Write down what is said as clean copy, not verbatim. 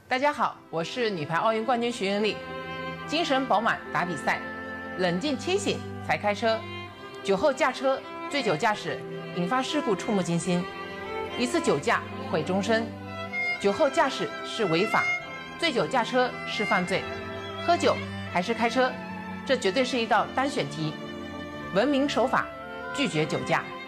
大家好，我是女排奥运冠军徐云丽。精神饱满打比赛，冷静清醒才开车。酒后驾车、醉酒驾驶引发事故触目惊心，一次酒驾毁终身。酒后驾驶是违法，醉酒驾车是犯罪。喝酒还是开车，这绝对是一道单选题。文明守法，拒绝酒驾。